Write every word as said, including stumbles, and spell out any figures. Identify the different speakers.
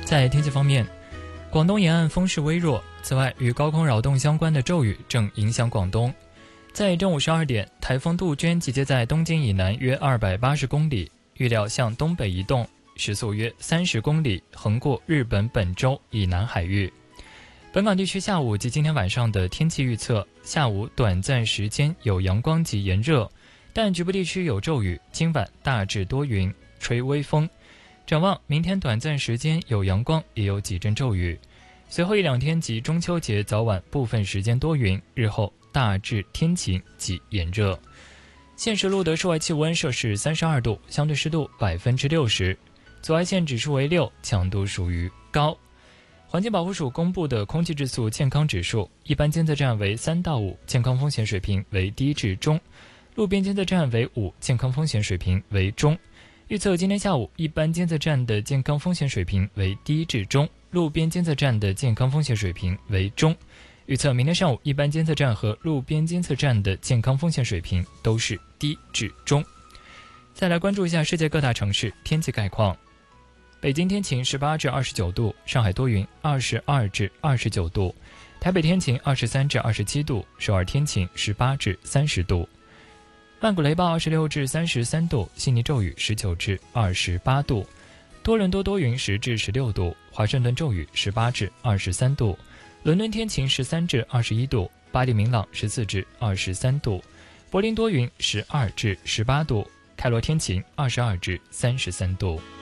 Speaker 1: 在天气方面，广东沿岸风势微弱，此外与高空扰动相关的骤雨正影响广东。在正午十二点，台风杜鹃集结在东京以南约二百八十公里，预料向东北移动，时速约三十公里，横过日本本州以南海域。本港地区下午及今天晚上的天气预测：下午短暂时间有阳光及炎热，但局部地区有骤雨，今晚大致多云，吹微风。展望明天短暂时间有阳光，也有几阵骤雨。随后一两天及中秋节早晚部分时间多云，日后大致天晴及炎热。现时录得室外气温摄氏三十二度，相对湿度百分之六十，紫外线指数为六，强度属于高。环境保护署公布的空气质素健康指数，一般监测站为三到五，健康风险水平为低至中；路边监测站为五，健康风险水平为中。预测今天下午一般监测站的健康风险水平为低至中，路边监测站的健康风险水平为中。预测明天上午一般监测站和路边监测站的健康风险水平都是低至中。再来关注一下世界各大城市天气概况。北京天晴十八至二十九度，上海多云二十二至二十九度，台北天晴二十三至二十七度，首尔天晴十八至三十度。曼谷雷暴二十六至三十三度，悉尼骤雨十九至二十八度，多伦多多云十至十六度，华盛顿骤雨十八至二十三度，伦敦天晴十三至二十一度，巴黎明朗十四至二十三度，柏林多云十二至十八度，开罗天晴二十二至三十三度。